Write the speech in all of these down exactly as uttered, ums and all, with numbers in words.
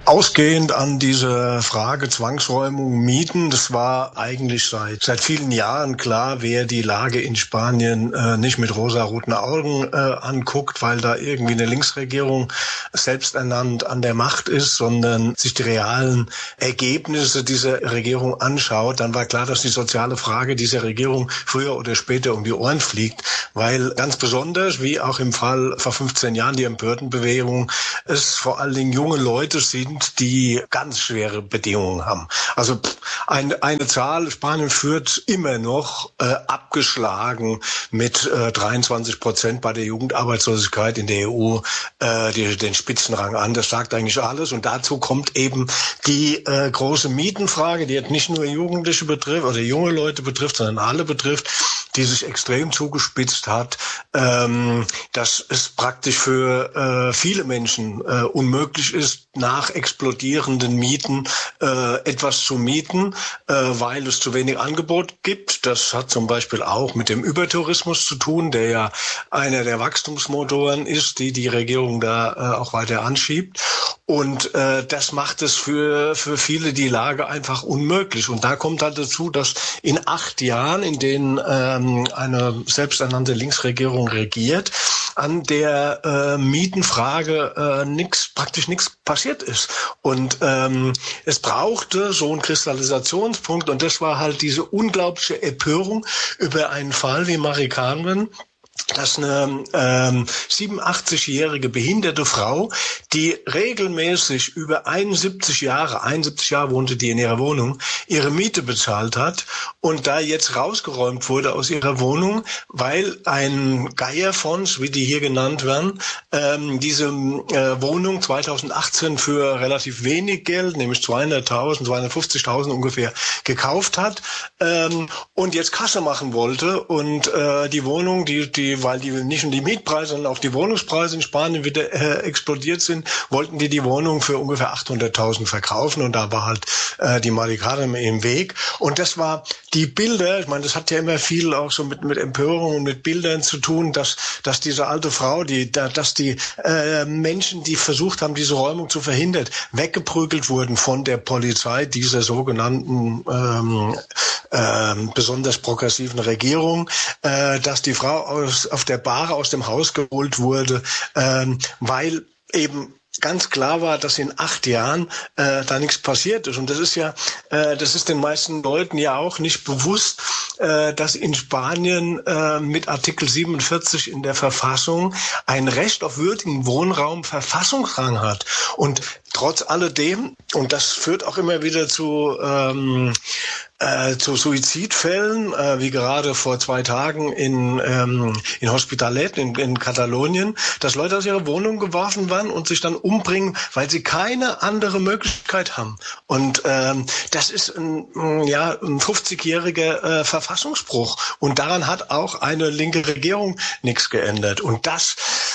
Ausgehend an diese Frage Zwangsräumung, Mieten, das war eigentlich seit seit vielen Jahren klar, wer die Lage in Spanien äh, nicht mit rosaroten Augen äh, anguckt, weil da irgendwie eine Linksregierung selbsternannt an der Macht ist, sondern sich die realen Ergebnisse dieser Regierung anschaut, dann war klar, dass die soziale Frage dieser Regierung früher oder später um die Ohren fliegt, weil ganz besonders, wie auch im Fall vor fünfzehn Jahren die Empörtenbewegung, es vor allen Dingen junge Leute sind, die ganz schwere Bedingungen haben. Also eine, eine Zahl, Spanien führt immer noch äh, abgeschlagen mit äh, dreiundzwanzig Prozent bei der Jugendarbeitslosigkeit in der E U äh, die, den Spitzenrang an. Das sagt eigentlich alles. Und dazu kommt eben die äh, große Mietenfrage, die jetzt nicht nur Jugendliche betrifft oder junge Leute betrifft, sondern alle betrifft, die sich extrem zugespitzt hat, ähm, dass es praktisch für äh, viele Menschen äh, unmöglich ist, nach explodierenden Mieten äh, etwas zu mieten, äh, weil es zu wenig Angebot gibt. Das hat zum Beispiel auch mit dem Übertourismus zu tun, der ja einer der Wachstumsmotoren ist, die die Regierung da äh, auch weiter anschiebt. Und äh, das macht es für für viele die Lage einfach unmöglich. Und da kommt halt dazu, dass in acht Jahren, in denen ähm, eine selbsternannte Linksregierung regiert, an der äh, Mietenfrage äh, nix, praktisch nichts passiert ist. Und ähm, es brauchte so einen Kristallisationspunkt, und das war halt diese unglaubliche Empörung über einen Fall wie Mari Carmen, dass eine ähm, siebenundachtzig-jährige behinderte Frau, die regelmäßig über einundsiebzig Jahre, einundsiebzig Jahre wohnte die in ihrer Wohnung, ihre Miete bezahlt hat und da jetzt rausgeräumt wurde aus ihrer Wohnung, weil ein Geierfonds, wie die hier genannt werden, ähm, diese äh, Wohnung zweitausendachtzehn für relativ wenig Geld, nämlich zweihunderttausend, zweihundertfünfzigtausend ungefähr, gekauft hat ähm, und jetzt Kasse machen wollte und äh, die Wohnung, die die weil die nicht nur die Mietpreise, sondern auch die Wohnungspreise in Spanien wieder äh, explodiert sind, wollten die die Wohnung für ungefähr achthunderttausend verkaufen, und da war halt äh, die Mari Carmen im Weg. Und das war die Bilder, ich meine, das hat ja immer viel auch so mit mit Empörung und mit Bildern zu tun, dass dass diese alte Frau, die da, dass die äh, Menschen, die versucht haben, diese Räumung zu verhindern, weggeprügelt wurden von der Polizei dieser sogenannten ähm, ähm, besonders progressiven Regierung, äh, dass die Frau aus auf der Bahre aus dem Haus geholt wurde, ähm, weil eben ganz klar war, dass in acht Jahren äh, da nichts passiert ist. Und das ist ja, äh, das ist den meisten Leuten ja auch nicht bewusst, äh, dass in Spanien äh, mit Artikel siebenundvierzig in der Verfassung ein Recht auf würdigen Wohnraum Verfassungsrang hat. Und trotz alledem, und das führt auch immer wieder zu ähm, Äh, zu Suizidfällen, äh, wie gerade vor zwei Tagen in ähm, in Hospitalet in, in Katalonien, dass Leute aus ihrer Wohnung geworfen werden und sich dann umbringen, weil sie keine andere Möglichkeit haben. Und ähm, das ist ein ja ein fünfzigjähriger äh, Verfassungsbruch. Und daran hat auch eine linke Regierung nichts geändert. Und das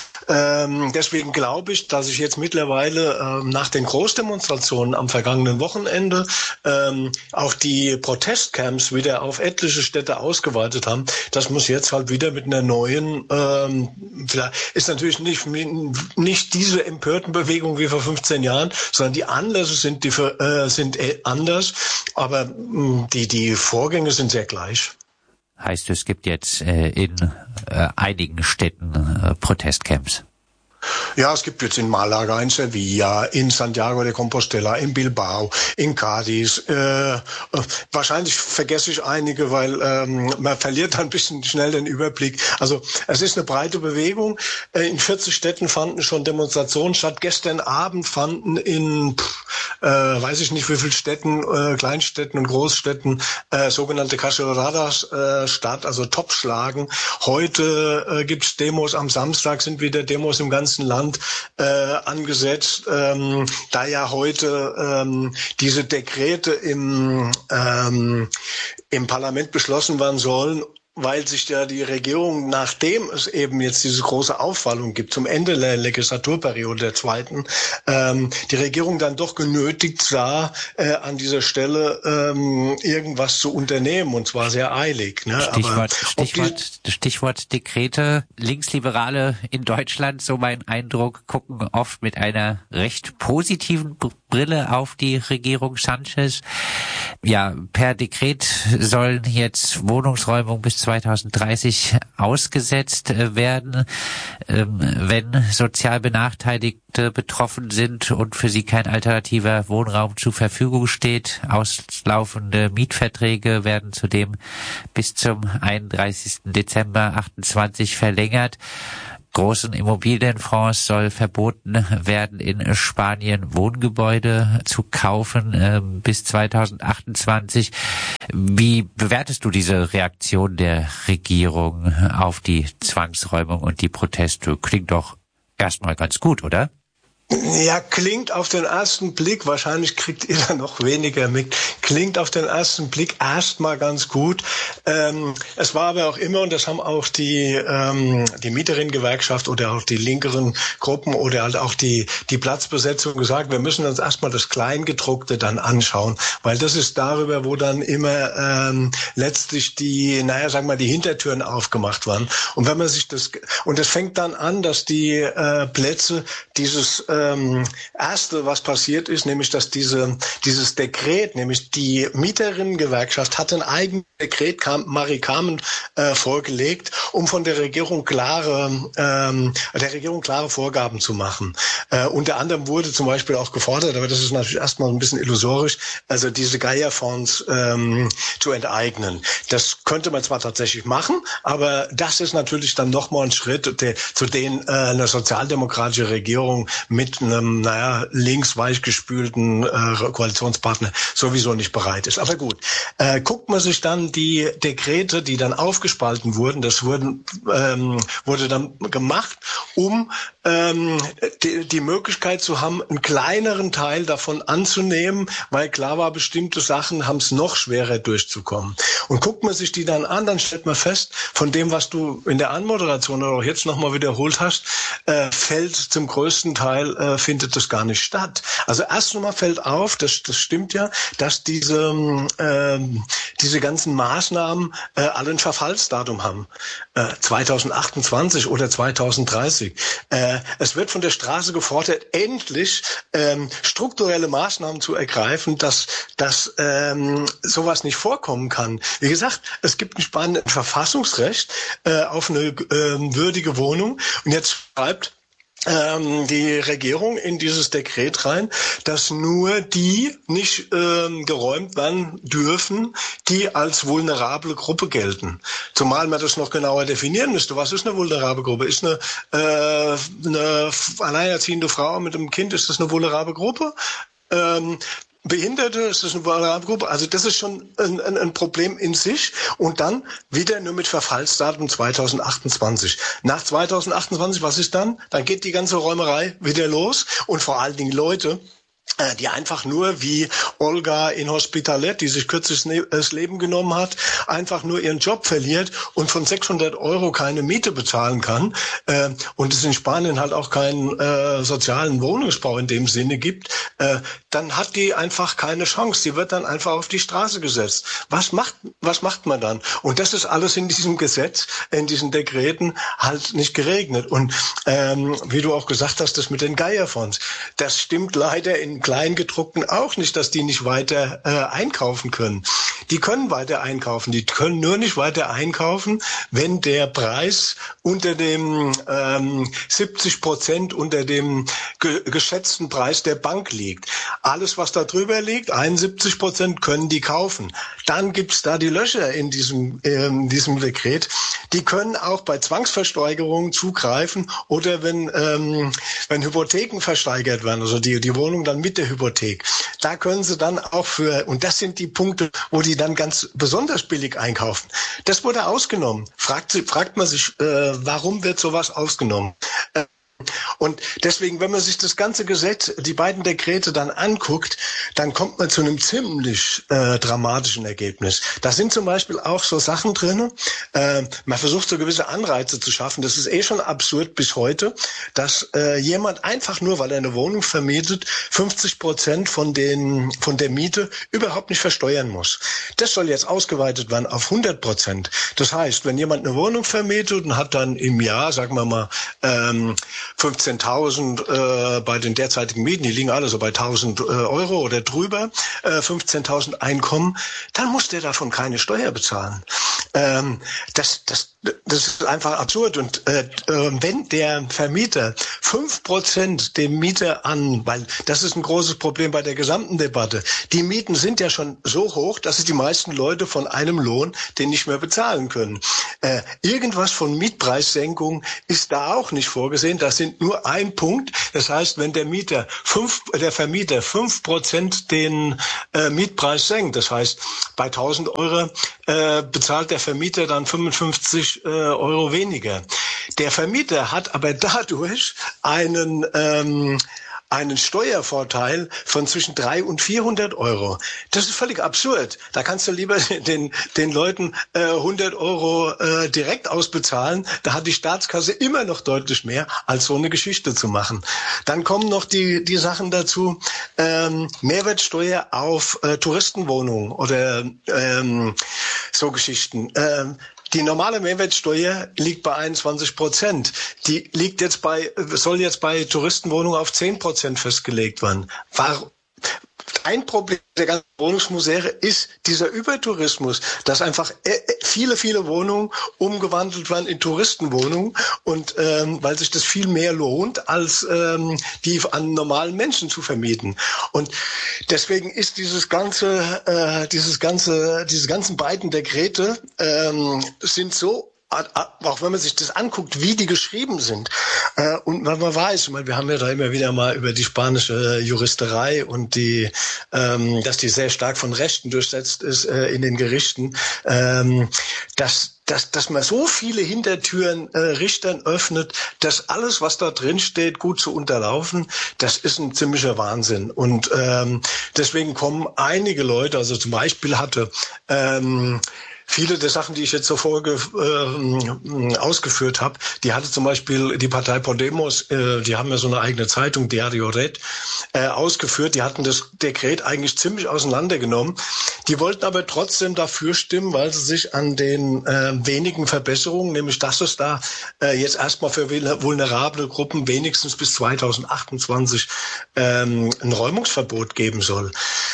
Ähm, deswegen glaube ich, dass sich jetzt mittlerweile ähm, nach den Großdemonstrationen am vergangenen Wochenende ähm, auch die Protestcamps wieder auf etliche Städte ausgeweitet haben. Das muss jetzt halt wieder mit einer neuen, ähm, vielleicht ist natürlich nicht nicht diese empörten Bewegung wie vor fünfzehn Jahren, sondern die Anlässe sind die äh, sind anders, aber mh, die die Vorgänge sind sehr gleich. Heißt, es gibt jetzt äh, in äh, einigen Städten äh, Protestcamps? Ja, es gibt jetzt in Malaga, in Sevilla, in Santiago de Compostela, in Bilbao, in Cádiz. Äh, äh, wahrscheinlich vergesse ich einige, weil ähm, man verliert ein bisschen schnell den Überblick. Also es ist eine breite Bewegung. Äh, in vierzig Städten fanden schon Demonstrationen statt. Gestern Abend fanden in, pff, äh, weiß ich nicht wie viele Städten, äh, Kleinstädten und Großstädten, äh, sogenannte Caceroladas äh, statt, also Topfschlagen. Heute äh, gibt's Demos, am Samstag sind wieder Demos im ganzen Land äh, angesetzt, ähm, da ja heute ähm, diese Dekrete im ähm, im Parlament beschlossen werden sollen, weil sich ja die Regierung, nachdem es eben jetzt diese große Aufwallung gibt, zum Ende der Legislaturperiode der zweiten, ähm, die Regierung dann doch genötigt sah, äh, an dieser Stelle ähm, irgendwas zu unternehmen, und zwar sehr eilig. Ne? Stichwort, Aber Stichwort, Stichwort Dekrete. Linksliberale in Deutschland, so mein Eindruck, gucken oft mit einer recht positiven Brille auf die Regierung Sanchez. Ja, per Dekret sollen jetzt Wohnungsräumungen bis zweitausenddreißig ausgesetzt werden, wenn sozial Benachteiligte betroffen sind und für sie kein alternativer Wohnraum zur Verfügung steht. Auslaufende Mietverträge werden zudem bis zum einunddreißigsten Dezember achtundzwanzig verlängert. Großen Immobilienfonds soll verboten werden, in Spanien Wohngebäude zu kaufen äh, bis zweitausendachtundzwanzig. Wie bewertest du diese Reaktion der Regierung auf die Zwangsräumung und die Proteste? Klingt doch erstmal ganz gut, oder? Ja, klingt auf den ersten Blick, wahrscheinlich kriegt ihr da noch weniger mit, klingt auf den ersten Blick erstmal ganz gut. Ähm, es war aber auch immer, und das haben auch die ähm, die Mieterinnengewerkschaft oder auch die linkeren Gruppen oder halt auch die die Platzbesetzung gesagt, wir müssen uns erstmal das Kleingedruckte dann anschauen, weil das ist darüber, wo dann immer ähm, letztlich die, naja, sagen wir mal, die Hintertüren aufgemacht waren. Und wenn man sich das, und es fängt dann an, dass die äh, Plätze dieses äh, Ähm, erste, was passiert ist, nämlich, dass diese, dieses Dekret, nämlich die Mieterinnengewerkschaft hat ein eigenes Dekret, kam, Marie Carmen, äh, vorgelegt, um von der Regierung klare, ähm, der Regierung klare Vorgaben zu machen. Äh, unter anderem wurde zum Beispiel auch gefordert, aber das ist natürlich erstmal ein bisschen illusorisch, also diese Geierfonds ähm, zu enteignen. Das könnte man zwar tatsächlich machen, aber das ist natürlich dann nochmal ein Schritt, der, zu dem äh, eine sozialdemokratische Regierung mit einem, naja, links weichgespülten äh, Koalitionspartner sowieso nicht bereit ist. Aber gut, äh, guckt man sich dann die Dekrete, die dann aufgespalten wurden, das wurden, ähm, wurde dann gemacht, um ähm, die, die Möglichkeit zu haben, einen kleineren Teil davon anzunehmen, weil klar war, bestimmte Sachen haben es noch schwerer durchzukommen. Und guckt man sich die dann an, dann stellt man fest, von dem, was du in der Anmoderation oder auch jetzt nochmal wiederholt hast, äh, fällt zum größten Teil äh, findet das gar nicht statt. Also erst einmal fällt auf, das, das stimmt ja, dass diese, äh, diese ganzen Maßnahmen äh, alle ein Verfallsdatum haben. Äh, zweitausendachtundzwanzig oder zweitausenddreißig. Äh, es wird von der Straße gefordert, endlich ähm, strukturelle Maßnahmen zu ergreifen, dass, dass ähm, sowas nicht vorkommen kann. Wie gesagt, es gibt in Spanien ein Verfassungsrecht äh, auf eine äh, würdige Wohnung, und jetzt schreibt Ähm, die Regierung in dieses Dekret rein, dass nur die nicht ähm, geräumt werden dürfen, die als vulnerable Gruppe gelten. Zumal man das noch genauer definieren müsste. Was ist eine vulnerable Gruppe? Ist eine, äh, eine alleinerziehende Frau mit einem Kind, ist das eine vulnerable Gruppe? Ähm, Behinderte, ist das eine vulnerable Gruppe? Also das ist schon ein, ein, ein Problem in sich. Und dann wieder nur mit Verfallsdatum zweitausendachtundzwanzig. Nach zweitausendachtundzwanzig, was ist dann? Dann geht die ganze Räumerei wieder los. Und vor allen Dingen Leute, die einfach nur wie Olga in Hospitalet, die sich kürzlich das Leben genommen hat, einfach nur ihren Job verliert und von sechshundert Euro keine Miete bezahlen kann, äh, und es in Spanien halt auch keinen äh, sozialen Wohnungsbau in dem Sinne gibt, äh, dann hat die einfach keine Chance. Die wird dann einfach auf die Straße gesetzt. Was macht, was macht man dann? Und das ist alles in diesem Gesetz, in diesen Dekreten halt nicht geregnet. Und ähm, wie du auch gesagt hast, das mit den Geierfonds, das stimmt leider in Kleingedruckten auch nicht, dass die nicht weiter äh, einkaufen können. Die können weiter einkaufen, die können nur nicht weiter einkaufen, wenn der Preis unter dem ähm, siebzig Prozent unter dem ge- geschätzten Preis der Bank liegt. Alles, was da drüber liegt, einundsiebzig Prozent können die kaufen. Dann gibt's da die Löcher in diesem, ähm, diesem Dekret. Die können auch bei Zwangsversteigerungen zugreifen oder wenn, ähm, wenn Hypotheken versteigert werden, also die, die Wohnung dann mit der Hypothek. Da können sie dann auch für, und das sind die Punkte, wo die dann ganz besonders billig einkaufen. Das wurde ausgenommen. Fragt, fragt man sich, äh, warum wird sowas ausgenommen? Äh, Und deswegen, wenn man sich das ganze Gesetz, die beiden Dekrete dann anguckt, dann kommt man zu einem ziemlich äh, dramatischen Ergebnis. Da sind zum Beispiel auch so Sachen drin, äh, man versucht so gewisse Anreize zu schaffen. Das ist eh schon absurd bis heute, dass äh, jemand einfach nur, weil er eine Wohnung vermietet, fünfzig Prozent von den von der Miete überhaupt nicht versteuern muss. Das soll jetzt ausgeweitet werden auf hundert Prozent. Das heißt, wenn jemand eine Wohnung vermietet und hat dann im Jahr, sagen wir mal, ähm, fünfzehntausend äh, bei den derzeitigen Mieten, die liegen alle so bei tausend äh, Euro oder drüber, äh, fünfzehntausend Einkommen, dann muss der davon keine Steuer bezahlen. Ähm, das, das, das ist einfach absurd. Und äh, wenn der Vermieter fünf Prozent dem Mieter an, weil das ist ein großes Problem bei der gesamten Debatte, die Mieten sind ja schon so hoch, dass es die meisten Leute von einem Lohn den nicht mehr bezahlen können. Äh, irgendwas von Mietpreissenkung ist da auch nicht vorgesehen. Das sind nur ein Punkt. Das heißt, wenn der Mieter fünf, der Vermieter fünf Prozent den äh, Mietpreis senkt, das heißt, bei tausend Euro äh, bezahlt der Vermieter dann fünfundfünfzig äh, Euro weniger. Der Vermieter hat aber dadurch einen ähm, einen Steuervorteil von zwischen dreihundert und vierhundert Euro. Das ist völlig absurd. Da kannst du lieber den den Leuten äh, hundert Euro äh, direkt ausbezahlen. Da hat die Staatskasse immer noch deutlich mehr, als so eine Geschichte zu machen. Dann kommen noch die die Sachen dazu. Ähm, Mehrwertsteuer auf äh, Touristenwohnungen oder ähm, so Geschichten. Ähm, Die normale Mehrwertsteuer liegt bei einundzwanzig Prozent. Die liegt jetzt bei, soll jetzt bei Touristenwohnungen auf zehn Prozent festgelegt werden. Warum? Ein Problem der ganzen Wohnungsmisere ist dieser Übertourismus, dass einfach viele, viele Wohnungen umgewandelt werden in Touristenwohnungen und ähm, weil sich das viel mehr lohnt, als ähm, die an normalen Menschen zu vermieten. Und deswegen ist dieses ganze, äh, dieses ganze, diese ganzen beiden Dekrete ähm, sind so, auch wenn man sich das anguckt, wie die geschrieben sind, äh, und weil man weiß, ich meine, wir haben ja da immer wieder mal über die spanische Juristerei und die, ähm, dass die sehr stark von Rechten durchsetzt ist äh, in den Gerichten, ähm, dass dass dass man so viele Hintertüren äh, Richtern öffnet, dass alles, was da drin steht, gut zu unterlaufen, das ist ein ziemlicher Wahnsinn. Und ähm, deswegen kommen einige Leute, also zum Beispiel hatte ähm, viele der Sachen, die ich jetzt so vorge äh, ausgeführt habe, die hatte zum Beispiel die Partei Podemos, äh, die haben ja so eine eigene Zeitung, Diario Red, äh, ausgeführt. Die hatten das Dekret eigentlich ziemlich auseinandergenommen. Die wollten aber trotzdem dafür stimmen, weil sie sich an den äh, wenigen Verbesserungen, nämlich dass es da äh, jetzt erstmal für vulnerable Gruppen wenigstens bis zweitausendachtundzwanzig ähm, ein Räumungsverbot geben soll.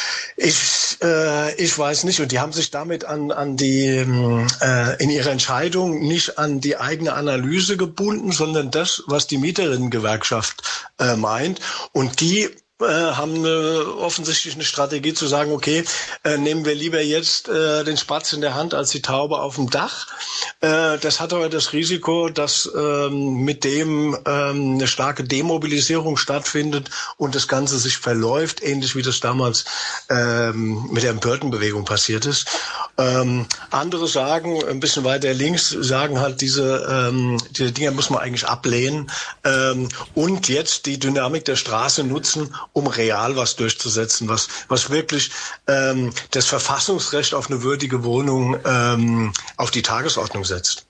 Ich, äh, ich weiß nicht. Und die haben sich damit an, an die, äh, in ihrer Entscheidung nicht an die eigene Analyse gebunden, sondern das, was die Mieterinnengewerkschaft äh, meint. Und die äh, haben eine, offensichtlich eine Strategie zu sagen, okay, äh, nehmen wir lieber jetzt äh, den Spatz in der Hand als die Taube auf dem Dach. Äh, das hat aber das Risiko, dass ähm, mit dem ähm, eine starke Demobilisierung stattfindet und das Ganze sich verläuft, ähnlich wie das damals ähm, mit der Empörtenbewegung passiert ist. Ähm, andere sagen, ein bisschen weiter links, sagen halt, diese, ähm, diese Dinge muss man eigentlich ablehnen ähm, und jetzt die Dynamik der Straße nutzen, um real was durchzusetzen, was was wirklich ähm, das Verfassungsrecht auf eine würdige Wohnung ähm, auf die Tagesordnung setzt.